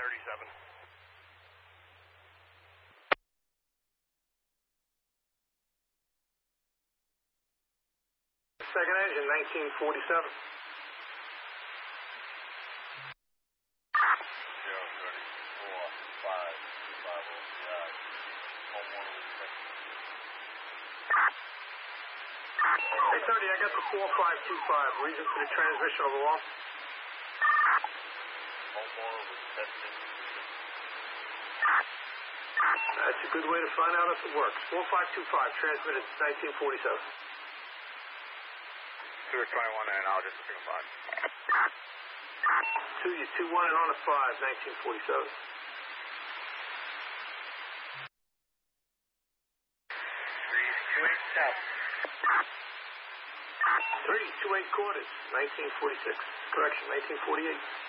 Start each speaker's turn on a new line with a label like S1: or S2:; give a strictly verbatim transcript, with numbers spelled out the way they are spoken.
S1: thirty-seven.
S2: Second engine, nineteen forty-seven.
S1: zero thirty-four, five, five, five. Homeowner was tested.
S2: Hey, thirty, I got the four five two five. Reason for the transmission overall?
S1: Homeowner was tested.
S2: That's a good way to find out if it works. four five two five, transmitted nineteen forty-seven.
S1: two twenty-one and out, just a single five.
S2: Two, you two one and on a five, nineteen forty-seven.
S1: three two eight south.
S2: Three, two eight quarters, nineteen forty-six. Correction, nineteen forty-eight.